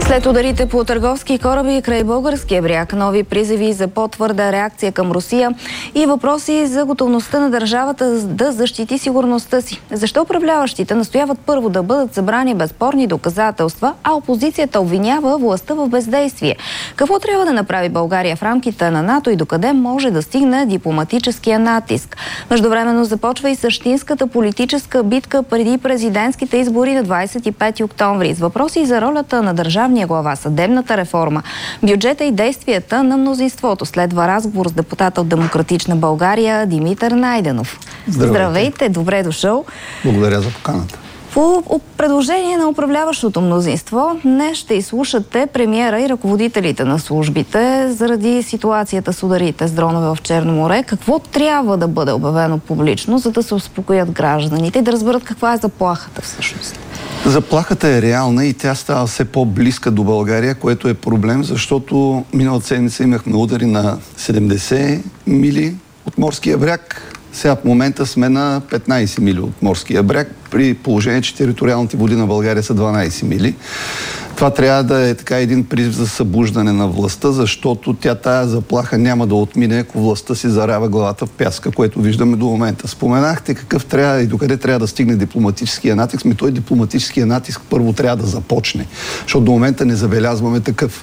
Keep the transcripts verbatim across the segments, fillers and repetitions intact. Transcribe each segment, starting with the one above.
След ударите по търговски кораби край българския бряг, нови призиви за по-твърда реакция към Русия и въпроси за готовността на държавата да защити сигурността си. Защо управляващите настояват първо да бъдат събрани безспорни доказателства, а опозицията обвинява властта в бездействие? Какво трябва да направи България в рамките на НАТО и докъде може да стигне дипломатическия натиск? Междувременно започва и същинската политическа битка преди президентските избори на двадесет и пети октомври с въпроси за ролята на държавния глава, съдебната реформа, бюджета и действията на мнозинството. Следва разговор с депутата от Демократична България Димитър Найденов. Здравейте. Здравейте, добре дошъл. Благодаря за поканата. По предложение на управляващото мнозинство, днес ще изслушате премиера и ръководителите на службите заради ситуацията с ударите с дронове в Черно море. Какво трябва да бъде обявено публично, за да се успокоят гражданите и да разберат каква е заплахата всъщност? Заплахата е реална и тя става все по-близка до България, което е проблем, защото миналата седмица имахме удари на седемдесет мили от морския бряг. Сега в момента сме на петнадесет мили от морския бряг, при положение, че териториалните води на България са дванадесет мили. Това трябва да е така един призив за събуждане на властта, защото тя тая заплаха няма да отмине, ако властта си зарява главата в пяска, което виждаме до момента. Споменахте какъв трябва и докъде трябва да стигне дипломатическия натиск. Ми той дипломатическия натиск първо трябва да започне, защото до момента не забелязваме такъв.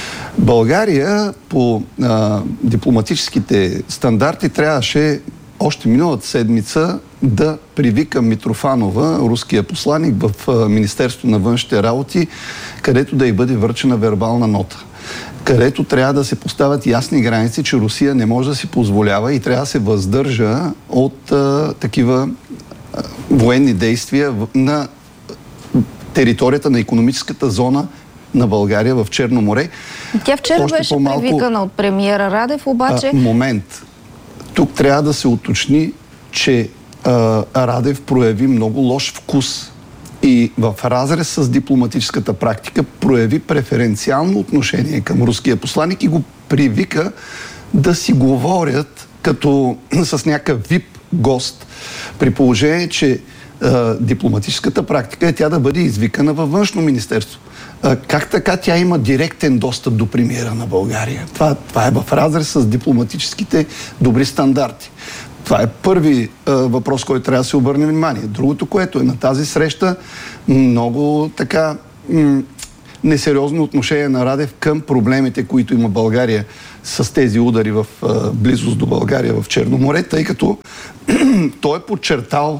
България по а, дипломатическите стандарти трябваше още миналата седмица да привика Митрофанова, руския посланик в Министерството на външните работи, където да й бъде връчена вербална нота. Където трябва да се поставят ясни граници, че Русия не може да си позволява и трябва да се въздържа от а, такива а, военни действия на територията на икономическата зона на България в Черно море. Тя вчера Още беше по-малко... привикана от премиера Радев, обаче... А, момент. Тук трябва да се уточни, че а, Радев прояви много лош вкус и в разрез с дипломатическата практика прояви преференциално отношение към руския посланик и го привика да си говорят като с някакъв вип гост, при положение, че а, дипломатическата практика е тя да бъде извикана във външно министерство. А, как така тя има директен достъп до премиера на България? Това, това е в разрез с дипломатическите добри стандарти. Това е първи а, въпрос, който трябва да се обърне внимание. Другото, което е на тази среща, много така м- несериозно отношение на Радев към проблемите, които има България с тези удари в а, близост до България в Черно море, тъй като той е подчертал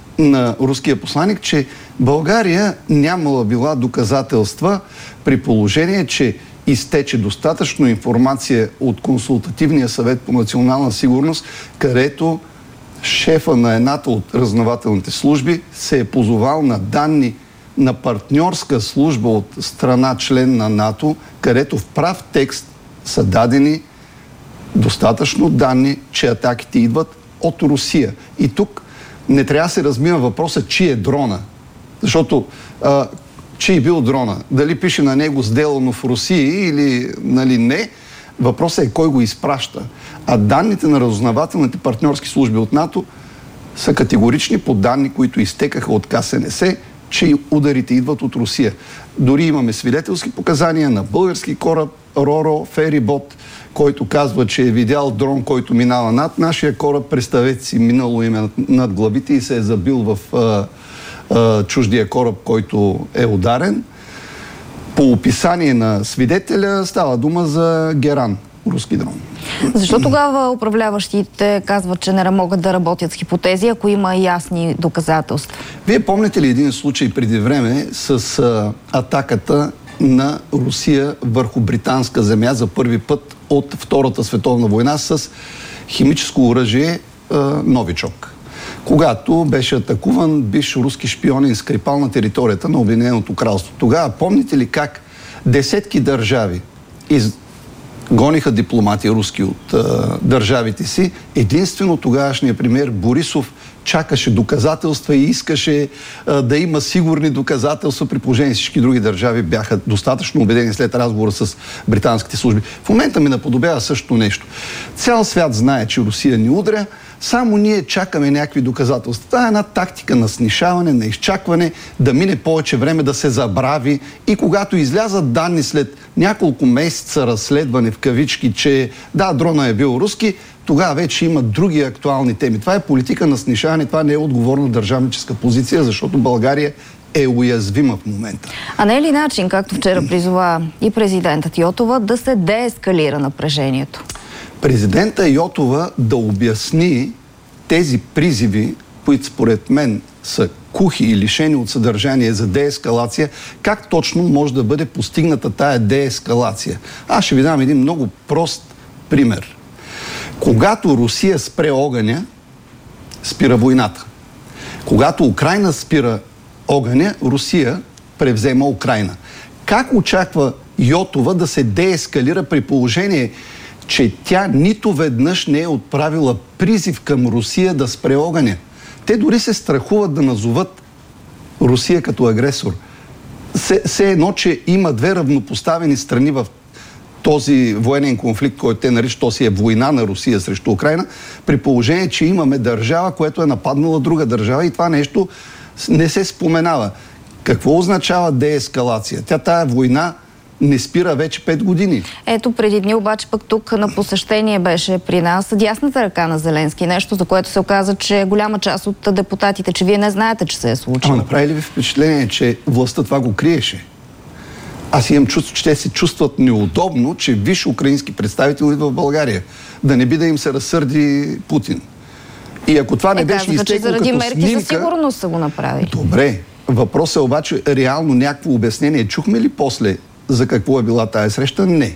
на руския посланик, че България нямала била доказателства при положение, че изтече достатъчно информация от Консултативния съвет по национална сигурност, където шефа на едната от разузнавателните служби се е позовал на данни на партньорска служба от страна член на НАТО, където в прав текст са дадени достатъчно данни, че атаките идват от Русия. И тук не трябва да се размива въпроса, чи е дрона. Защото а, чи е бил дрона. Дали пише на него сделано в Русия или нали, не, въпросът е кой го изпраща. А данните на разузнавателните партньорски служби от НАТО са категорични по данни, които изтекаха от Ка Се Не Се, че ударите идват от Русия. Дори имаме свидетелски показания на български кораб Ро-Ро Ферибот, който казва, че е видял дрон, който минава над нашия кораб. Представете си, минало име над главите и се е забил в а, а, чуждия кораб, който е ударен. По описание на свидетеля става дума за Геран, руски дрон. Защо тогава управляващите казват, че не могат да работят с хипотези, ако има ясни доказателства? Вие помните ли един случай преди време с а, атаката на Русия върху британска земя за първи път от Втората световна война с химическо оръжие а, Новичок? Когато беше атакуван бивш руски шпионин Скрипал на територията на Обединеното кралство. Тогава помните ли как десетки държави из... гониха дипломати руски от а, държавите си? Единствено тогавашният премиер Борисов чакаше доказателства и искаше а, да има сигурни доказателства, при положение всички други държави бяха достатъчно убедени след разговора с британските служби. В момента ми наподобява също нещо. Цял свят знае, че Русия ни удря. Само ние чакаме някакви доказателства. Това е една тактика на снишаване, на изчакване, да мине повече време, да се забрави. И когато излязат данни след няколко месеца разследване в кавички, че да, дрона е бил руски, тогава вече има други актуални теми. Това е политика на снишаване, това не е отговорна държавническа позиция, защото България е уязвима в момента. А не е ли начин, както вчера призова и президентът Йотова, да се деескалира напрежението? Президента Йотова да обясни тези призиви, които според мен са кухи и лишени от съдържание за деескалация, как точно може да бъде постигната тая деескалация. Аз ще ви дам един много прост пример. Когато Русия спре огъня, спира войната. Когато Украйна спира огъня, Русия превзема Украйна. Как очаква Йотова да се деескалира при положение, че тя нито веднъж не е отправила призив към Русия да спре огъня? Те дори се страхуват да назоват Русия като агресор. Все едно, че има две равнопоставени страни в този военен конфликт, който те наричат, то си е война на Русия срещу Украйна, при положение, че имаме държава, която е нападнала друга държава и това нещо не се споменава. Какво означава деескалация? Тя тая война не спира вече пет години. Ето, преди дни обаче пък тук на посещение беше при нас дясната ръка на Зеленски. Нещо, за което се оказа, че голяма част от депутатите, че вие не знаете, че се е случило. Ама направи ли ви впечатление, че властта това го криеше? Аз имам чувство, че те се чувстват неудобно, че висш украински представител идва в България. Да не би да им се разсърди Путин. И ако това не е, беше изтекло като снимка... заради мерки за сигурност са го направили. Добре. Въпросът е обаче реално някакво обяснение. Чухме ли после за какво е била тая среща? Не.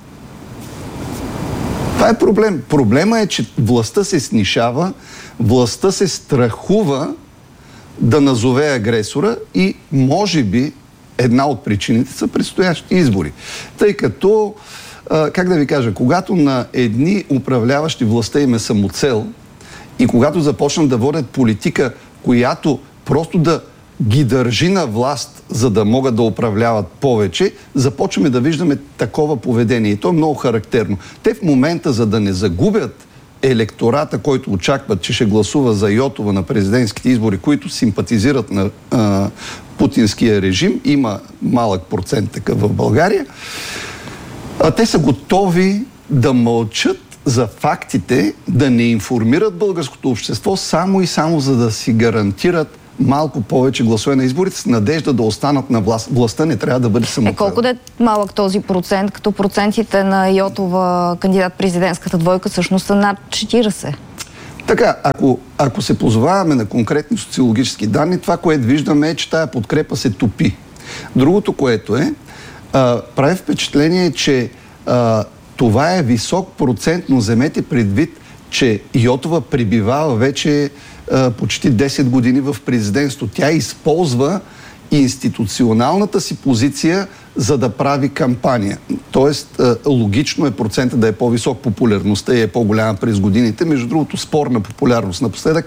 Това е проблем. Проблема е, че властта се снишава, властта се страхува да назове агресора и може би една от причините са предстоящите избори. Тъй като, как да ви кажа, когато на едни управляващи властта им е самоцел и когато започнат да водят политика, която просто да ги държи на власт, за да могат да управляват повече, започваме да виждаме такова поведение. И то е много характерно. Те в момента, за да не загубят електората, който очакват, че ще гласува за Йотова на президентските избори, които симпатизират на а, путинския режим, има малък процент такъв в България, а те са готови да мълчат за фактите, да не информират българското общество само и само за да си гарантират малко повече гласове на изборите с надежда да останат на власт. Властта не трябва да бъде самоцел. Е, колко да е малък този процент, като процентите на Йотова кандидат президентската двойка всъщност са над четирийсет? Така, ако, ако се позоваваме на конкретни социологически данни, това, което виждаме е, че тая подкрепа се топи. Другото, което е, а, прави впечатление, че а, това е висок процент, но вземете предвид, че Йотова пребивава вече а, почти десет години в президентство. Тя използва институционалната си позиция, за да прави кампания. Тоест, логично е процента да е по-висок, популярността и е по-голяма през годините. Между другото, спорна популярност напоследък.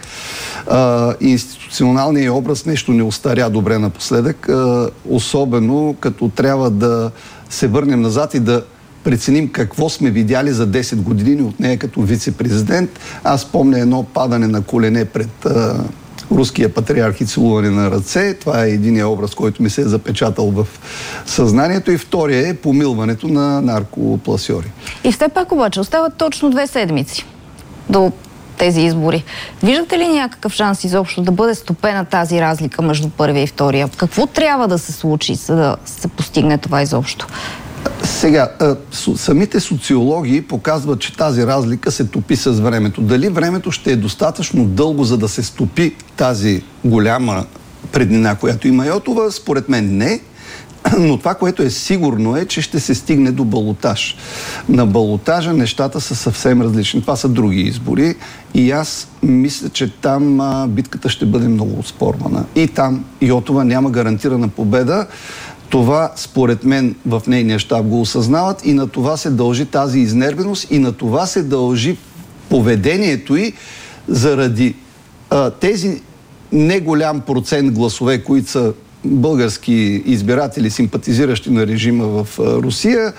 Институционалният образ нещо не остаря добре напоследък, особено като трябва да се върнем назад и да преценим какво сме видяли за десет години от нея като вице-президент. Аз помня едно падане на колене пред руския патриарх и целуване на ръце. Това е единият образ, който ми се е запечатал в съзнанието. И втория е помилването на наркопласьори. И все пак обаче остават точно две седмици до тези избори. Виждате ли някакъв шанс изобщо да бъде стопена тази разлика между първия и втория? Какво трябва да се случи, за да се постигне това изобщо? Сега, самите социологии показват, че тази разлика се топи с времето. Дали времето ще е достатъчно дълго, за да се стопи тази голяма преднина, която има Йотова? Според мен не. Но това, което е сигурно е, че ще се стигне до балотаж. На балотажа нещата са съвсем различни. Това са други избори. И аз мисля, че там а, битката ще бъде много оспорвана. И там Йотова няма гарантирана победа. Това, според мен, в нейния щаб го осъзнават и на това се дължи тази изнервеност и на това се дължи поведението й заради а, тези неголям процент гласове, които са български избиратели, симпатизиращи на режима в а, Русия,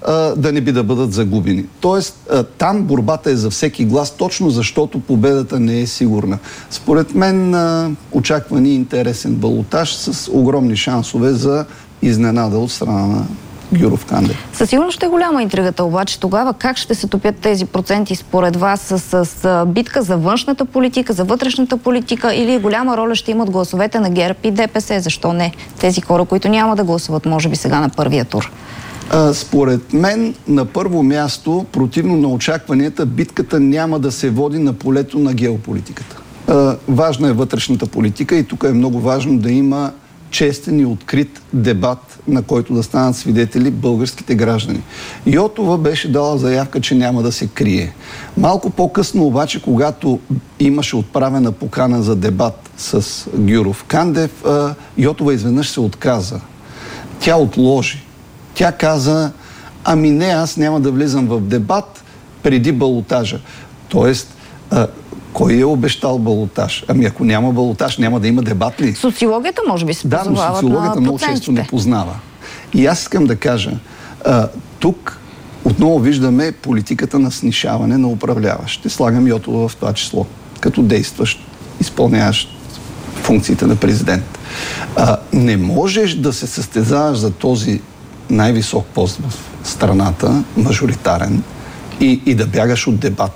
а, да не би да бъдат загубени. Тоест, а, там борбата е за всеки глас, точно защото победата не е сигурна. Според мен а, очаква ни интересен балотаж с огромни шансове за изненада от страна на Гюров Кандев. Със сигурно ще е голяма интригата, обаче тогава как ще се топят тези проценти според вас с, с, с битка за външната политика, за вътрешната политика, или голяма роля ще имат гласовете на ГЕРБ и ДПС? Защо не? Тези хора, които няма да гласуват, може би сега на първия тур. А, според мен, на първо място, противно на очакванията, битката няма да се води на полето на геополитиката. А, важна е вътрешната политика и тук е много важно да има честен и открит дебат, на който да станат свидетели българските граждани. Йотова беше дала заявка, че няма да се крие. Малко по-късно обаче, когато имаше отправена покана за дебат с Гюров Кандев, Йотова изведнъж се отказа. Тя отложи. Тя каза, ами не, аз няма да влизам в дебат преди балотажа. Тоест, кой е обещал балотаж? Ами ако няма балотаж, няма да има дебат ли? Социологията може би се позовават на процентите. Да, но социологията много често не познава. И аз искам да кажа, а, тук отново виждаме политиката на снишаване на управляващите. Слагам Йотова в това число, като действащ, изпълняващ функциите на президент. А, не можеш да се състезаваш за този най-висок пост в страната, мажоритарен, и, и да бягаш от дебат.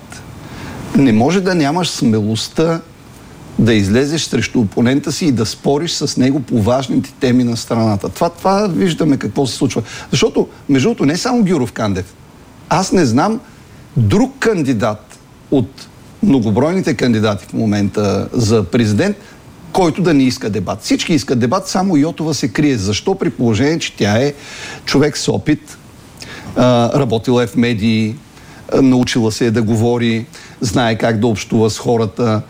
Не може да нямаш смелостта да излезеш срещу опонента си и да спориш с него по важните теми на страната. Това, това виждаме какво се случва. Защото, между другото, не само Гюров Кандев. Аз не знам друг кандидат от многобройните кандидати в момента за президент, който да не иска дебат. Всички искат дебат, само Йотова се крие. Защо? При положение, че тя е човек с опит, работила е в медии, научила се е да говори, знае как да общува с хората.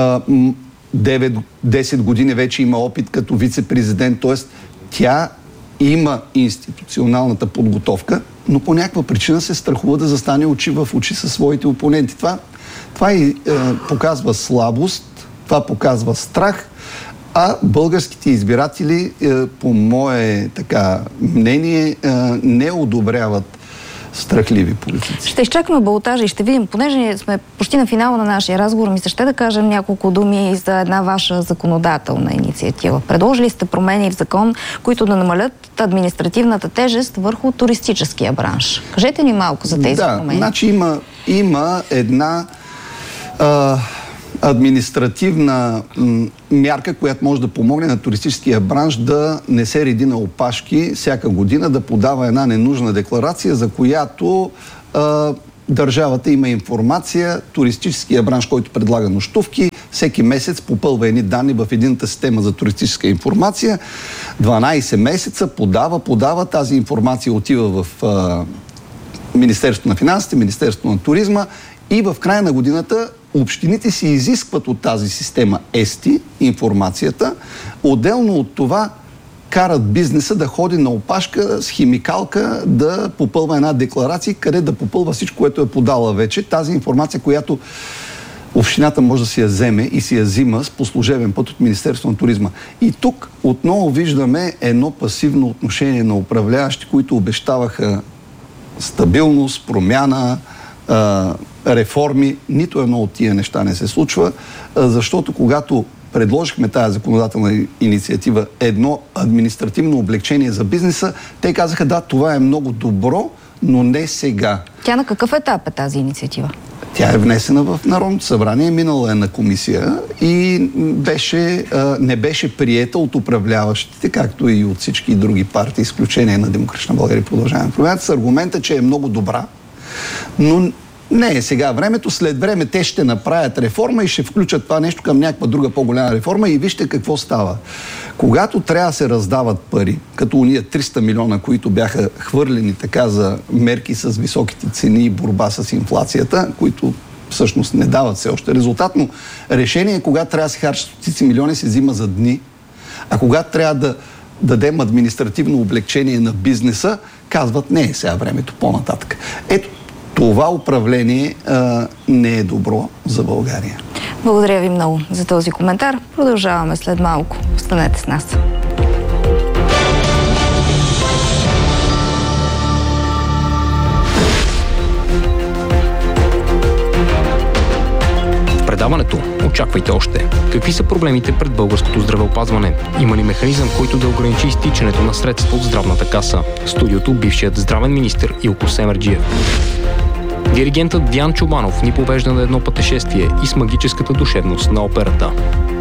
девет-десет години вече има опит като вице-президент, т.е. тя има институционалната подготовка, но по някаква причина се страхува да застане очи в очи със своите опоненти. Това, това и, е, показва слабост, това показва страх, а българските избиратели, е, по мое така мнение, е, не одобряват страхливи политици. Ще изчакаме балотажа и ще видим, понеже сме почти на финала на нашия разговор, ми се ще да кажем няколко думи за една ваша законодателна инициатива. Предложили сте промени в закон, които да намалят административната тежест върху туристическия бранш. Кажете ни малко за тези да, промени. Значи има, има една а, административна м, мярка, която може да помогне на туристическия бранш да не се реди на опашки всяка година, да подава една ненужна декларация, за която а, държавата има информация. Туристическия бранш, който предлага нощувки, всеки месец попълва едни данни в единната система за туристическа информация. дванайсет месеца подава, подава, тази информация отива в а, Министерството на финансите, Министерството на туризма и в края на годината общините си изискват от тази система ЕСТИ информацията. Отделно от това карат бизнеса да ходи на опашка с химикалка да попълва една декларация, къде да попълва всичко, което е подала вече. Тази информация, която общината може да си я вземе и си я взима по служебен път от Министерството на туризма. И тук отново виждаме едно пасивно отношение на управляващи, които обещаваха стабилност, промяна, реформи. Нито едно от тия неща не се случва, защото когато предложихме тази законодателна инициатива, едно административно облегчение за бизнеса, те казаха, да, това е много добро, но не сега. Тя на какъв етап е тази инициатива? Тя е внесена в Народното събрание, минала е на комисия и беше, не беше приета от управляващите, както и от всички други партии, изключение на Демократична България и Продължаваме промяната, с аргумента, че е много добра, но не е сега времето. След време те ще направят реформа и ще включат това нещо към някаква друга по-голяма реформа и вижте какво става. Когато трябва да се раздават пари, като уния триста милиона, които бяха хвърлени така за мерки с високите цени и борба с инфлацията, които всъщност не дават все още резултатно решение, когато трябва да се харчат стотици милиони, се взима за дни, а когато трябва да дадем административно облегчение на бизнеса, казват, не е сега времето по-нататък. Ето, това управление а, не е добро за България. Благодаря ви много за този коментар. Продължаваме след малко. Останете с нас. Очаквайте още. Какви са проблемите пред българското здравеопазване? Има ли механизъм, който да ограничи изтичането на средства от здравната каса? В студиото бившият здравен министър Илко Семерджиев. Диригентът Диан Чобанов ни повежда на едно пътешествие и с магическата душевност на операта.